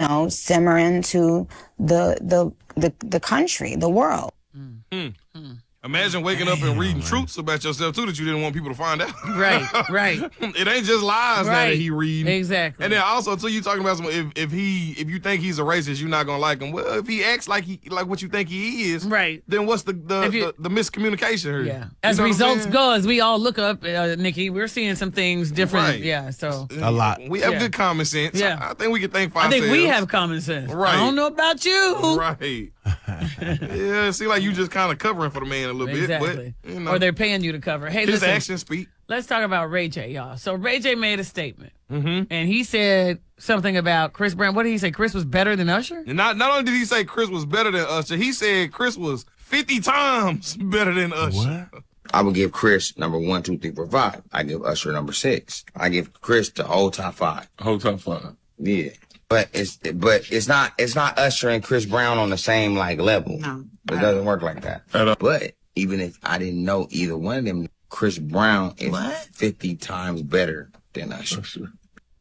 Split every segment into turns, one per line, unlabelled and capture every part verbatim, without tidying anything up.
know, simmer into the the the, the country, the world.
Mm. Mm. Imagine waking up and reading
man.
truths about yourself, too, that you didn't want people to find out.
Right, right.
It ain't just lies now
Right.
that he reading.
Exactly.
And then also, too, you talking about some, if, if he if you think he's a racist, you're not going to like him. Well, if he acts like he like what you think he is,
Right.
then what's the the,
If you-
the, the miscommunication here?
Yeah.
You
As
know what I'm
results
saying?
go, as we all look up, uh, Nikki, we're seeing some things different.
Right.
Yeah, so.
A lot.
We have
Yeah.
good common sense.
Yeah.
I, I think we can think for
I think we
ourselves.
have common sense.
Right.
I don't know about you.
Right. Yeah, it seems like you just kind of covering for the man a little
Exactly.
bit. But, you know,
Or they're paying you to cover. Hey,
his
listen,
actions speak.
let's talk about Ray J, y'all. So Ray J made a statement.
Mm-hmm.
And he said something about Chris Brown. What did he say? Chris was better than Usher?
And not, not only did he say Chris was better than Usher, he said Chris was fifty times better than Usher.
What?
I would give Chris number one, two, three, four, five. I give Usher number six. I give Chris the whole top five.
Whole top five.
Yeah. But it's but it's not it's not Usher and Chris Brown on the same like level.
No.
It doesn't work like that.
At all.
But even if I didn't know either one of them, Chris Brown is
What?
fifty times better than Usher.
Sure.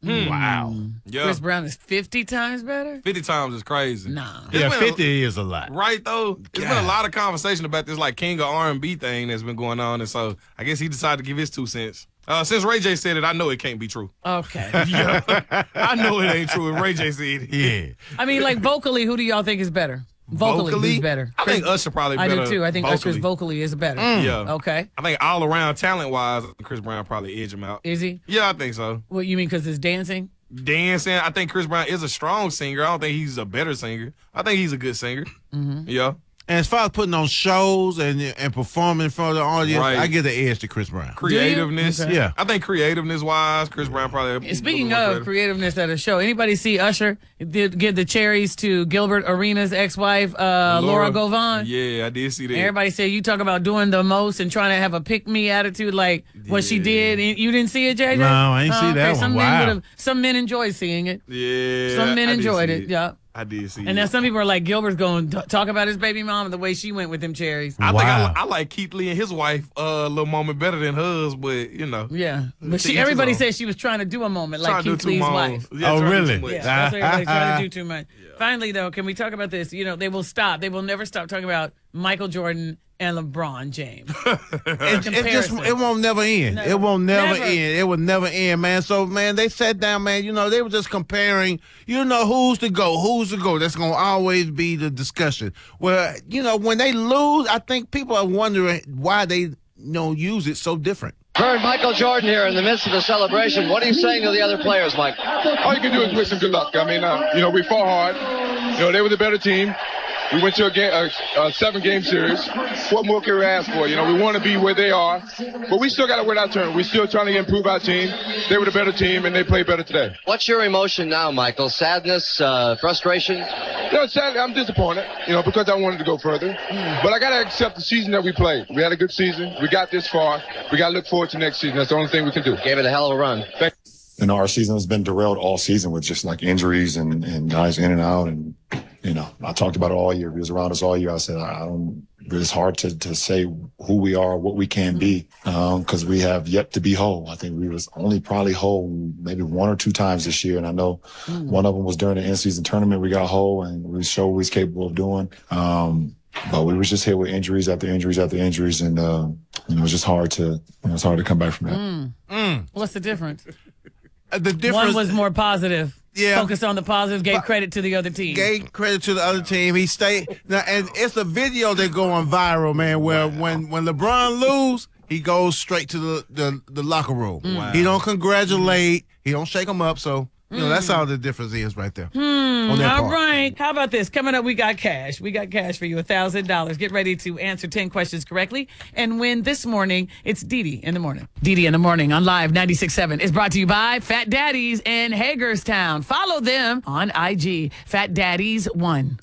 Wow.
Yeah.
Chris Brown is fifty times better?
fifty times is crazy.
Nah.
It's
Yeah,
been a-
fifty is a lot.
Right, though? There's been
God.
a lot of conversation about this, like, King of R and B thing that's been going on, and so I guess he decided to give his two cents. Uh, since Ray J said it, I know it can't be true.
Okay.
Yeah. I know it ain't true if Ray J said it.
Yeah.
I mean, like, vocally, who do y'all think is better? Vocally, who's better?
I think Usher probably
I
better.
do, too. I think
vocally.
Usher's vocally is better.
Yeah.
Okay.
I think all around talent-wise, Chris Brown probably edge him out.
Is he?
Yeah, I think so.
What, you mean because it's dancing?
Dancing, I think Chris Brown is a strong singer. I don't think he's a better singer. I think he's a good singer. Mm-hmm. Yeah.
And as far as putting on shows and and performing in front of the audience,
Right.
I give the edge to Chris Brown.
Creativeness.
Okay.
Yeah.
I think creativeness-wise, Chris Brown probably.
And speaking
a little
of
more better.
creativeness at a show, anybody see Usher did give the cherries to Gilbert Arenas' ex-wife, uh, Laura, Govan?
Yeah, I did see that.
Everybody said you talk about doing the most and trying to have a pick-me attitude like what she
Yeah.
did. And you didn't see it, J J?
No, I ain't see that one.
Some
Wow.
men would've- some men enjoyed seeing it.
Yeah.
Some men
I did
enjoyed
see
it. Yeah.
I did see
And
it.
then some people are like, Gilbert's going to talk about his baby mom and the way she went with them cherries.
I think I,
Wow.
I like Keith Lee and his wife uh, a little moment better than hers, but you know.
Yeah. But
To
she,
each
everybody
his own.
said she was trying to do a moment like
Trying to do
Keith
too
Lee's
much.
wife.
Yeah,
Oh,
trying to do
really?
too much.
Yeah, that's what everybody's trying to do too much. Finally, though, can we talk about this? You know, they will stop. They will never stop talking about Michael Jordan and LeBron James.
It, it just
Comparison.
it won't never end.
No.
It won't never,
Never.
end. It will never end, man. So man, they sat down, man. You know, they were just comparing. You know, who's to go, who's to go. That's gonna always be the discussion. Well, you know, when they lose, I think people are wondering why they you know use it so different.
Heard Michael Jordan here in the midst of the celebration. What are you saying to the other players, Mike?
All you can do is wish them good luck. I mean, uh, you know, we fought hard. You know, they were the better team. We went to a, game, a, a seven-game series. What more can we ask for? You know, we want to be where they are, but we still got to win our turn. We're still trying to improve our team. They were the better team, and they played better today.
What's your emotion now, Michael? Sadness, uh, frustration?
You know, sadly, I'm disappointed, you know, because I wanted to go further. But I got to accept the season that we played. We had a good season. We got this far. We got to look forward to next season. That's the only thing we can do.
Gave it a hell of a run.
Thank
You know, our season has been derailed all season with just like injuries and, and guys in and out. And, you know, I talked about it all year. He was around us all year. I said, I don't, it's hard to, to say who we are, what we can be, um, cause we have yet to be whole. I think we was only probably whole maybe one or two times this year. And I know mm. one of them was during the in-season tournament. We got whole and we showed what we was capable of doing. Um, But we was just hit with injuries after injuries after injuries, and uh, you know, it was just hard to, you know, it's hard to come back from that.
Mm.
Mm.
What's the difference?
Uh, the difference
One was more positive.
Yeah.
Focused on the positive, gave credit to the other team.
Gave credit to the other team. He stayed now, and it's a video that going viral, man. Where wow. when when LeBron lose, he goes straight to the the, the locker room. Wow. He don't congratulate. He don't shake him up. So. You know, that's all the difference is right there.
Hmm.
All
part. right. How about this? Coming up, we got cash. We got cash for you, one thousand dollars. Get ready to answer ten questions correctly and win this morning. It's Didi in the morning. Didi in the morning on Live ninety-six point seven is brought to you by Fat Daddies in Hagerstown. Follow them on I G, Fat Daddies one.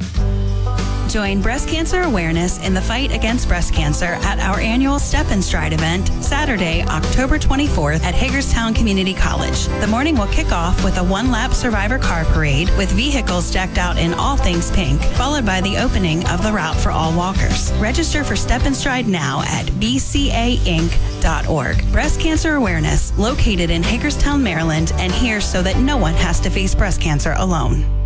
Join breast cancer awareness in the fight against breast cancer at our annual Step and Stride event, Saturday, October twenty-fourth at Hagerstown Community College. The morning will kick off with a one-lap survivor car parade with vehicles decked out in all things pink, followed by the opening of the route for all walkers. Register for Step and Stride now at b c a inc dot org. Breast cancer awareness, located in Hagerstown, Maryland, and here so that no one has to face breast cancer alone.